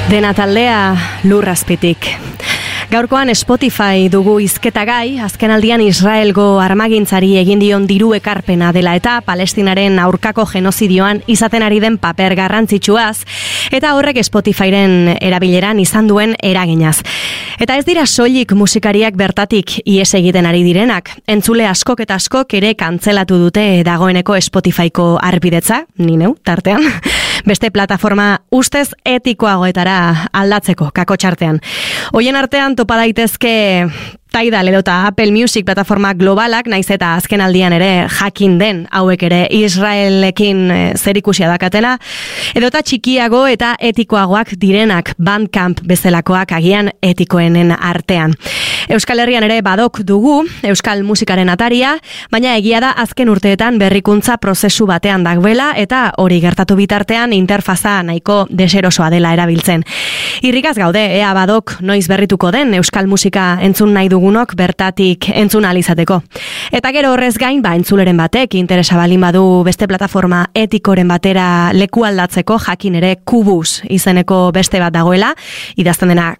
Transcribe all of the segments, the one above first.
Dena taldea lurrazpitik. Gaurkoan Spotify dugu hizketagai, azkenaldian Israelgo armagintzari egin dion diru ekarpena dela eta Palestinaren aurkako genozidioan izaten ari den paper garrantzitsuaz, eta horrek Spotifyren erabileran izan duen eraginaz. Eta ez dira soilik musikariak bertatik ihes egiten ari direnak. Entzule askok eta askok ere kantzelatu dute dagoeneko Spotifyko arbidetza, ni neu, tartean. Beste plataforma ustez etikoagoetara aldatzeko kakotxartean. Hoien artean topa daitezke Tidal edota Apple Music plataforma globalak, naiz eta azken aldian ere jakin den hauek ere Israelekin zerikusia dakatela, edota txikiago eta etikoagoak direnak Bandcamp bezalakoak agian etikoenen artean. Euskal Herrian ere badok dugu, euskal musikaren ataria, baina egia da azken urteetan berrikuntza prozesu batean dagoela eta hori gertatu bitartean interfaza nahiko deserosoa dela erabiltzen. Irrikaz gaude, ea badok noiz berrituko den euskal musika entzun nahi dugunok bertatik entzun alizateko. Eta gero horrez gain, entzuleren batek interesa balin badu beste plataforma etikoren batera leku aldatzeko jakin ere Qbuz izeneko beste bat dagoela, idazten dena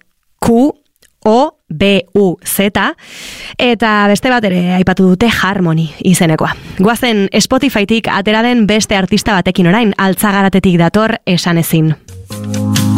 QOBUZ, eta beste bat ere aipatu dute Harmony izenekoa. Goazen Spotifytik atera den beste artista batekin orain, Altzagaratetik dator Esan ezin.